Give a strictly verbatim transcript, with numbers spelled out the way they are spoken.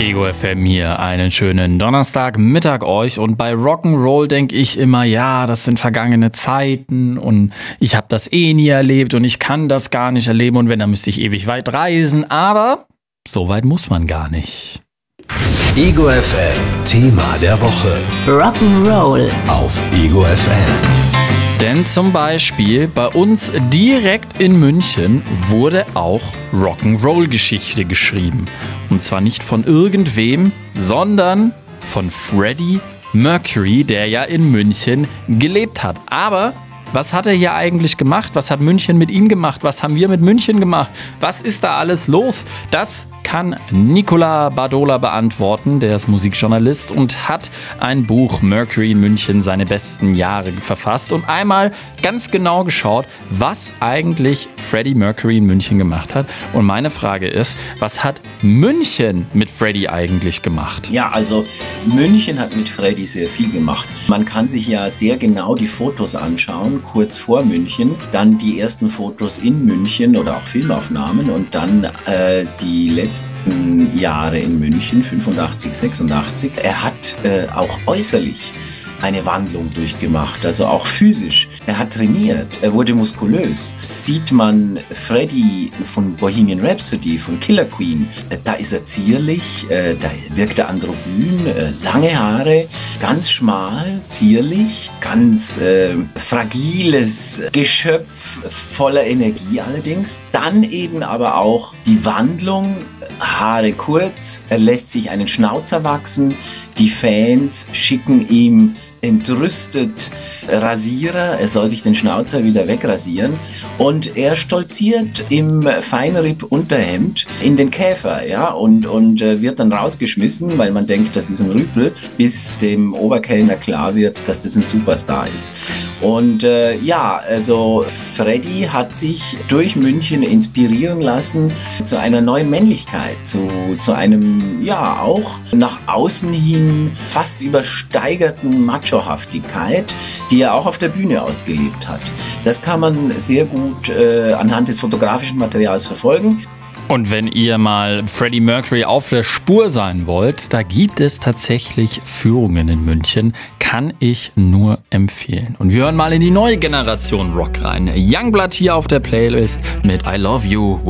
Ego F M hier, einen schönen Donnerstagmittag euch, und bei Rock'n'Roll denke ich immer, ja, das sind vergangene Zeiten und ich habe das eh nie erlebt und ich kann das gar nicht erleben und wenn, dann müsste ich ewig weit reisen, aber so weit muss man gar nicht. Ego F M, Thema der Woche. Rock'n'Roll Auf Ego F M. Denn zum Beispiel bei uns direkt in München wurde auch Rock'n'Roll-Geschichte geschrieben. Und zwar nicht von irgendwem, sondern von Freddie Mercury, der ja in München gelebt hat. Aber was hat er hier eigentlich gemacht? Was hat München mit ihm gemacht? Was haben wir mit München gemacht? Was ist da alles los? Das kann Nicola Bardola beantworten, der ist Musikjournalist und hat ein Buch Mercury in München, seine besten Jahre, verfasst und einmal ganz genau geschaut, was eigentlich Freddie Mercury in München gemacht hat. Und meine Frage ist, was hat München mit Freddie eigentlich gemacht? Ja, also München hat mit Freddie sehr viel gemacht. Man kann sich ja sehr genau die Fotos anschauen, kurz vor München, dann die ersten Fotos in München oder auch Filmaufnahmen und dann äh, die letzten Jahre in München, fünfundachtzig, sechsundachtzig. Er hat äh, auch äußerlich eine Wandlung durchgemacht, also auch physisch. Er hat trainiert, er wurde muskulös. Sieht man Freddie von Bohemian Rhapsody, von Killer Queen, äh, da ist er zierlich, äh, da wirkt er androgyn, äh, lange Haare, ganz schmal, zierlich, ganz äh, fragiles Geschöpf, voller Energie allerdings. Dann eben aber auch die Wandlung, Haare kurz, er lässt sich einen Schnauzer wachsen, die Fans schicken ihm entrüstet Rasierer, er soll sich den Schnauzer wieder wegrasieren und er stolziert im Feinripp-Unterhemd in den Käfer, ja, und, und äh, wird dann rausgeschmissen, weil man denkt, das ist ein Rüpel, bis dem Oberkellner klar wird, dass das ein Superstar ist. Und äh, ja, also Freddie hat sich durch München inspirieren lassen zu einer neuen Männlichkeit, zu, zu einem, ja, auch nach außen hin fast übersteigerten Machohaftigkeit, die er auch auf der Bühne ausgelebt hat. Das kann man sehr gut äh, anhand des fotografischen Materials verfolgen. Und wenn ihr mal Freddie Mercury auf der Spur sein wollt, da gibt es tatsächlich Führungen in München, kann ich nur empfehlen. Und wir hören mal in die neue Generation Rock rein. Youngblood hier auf der Playlist mit I Love You.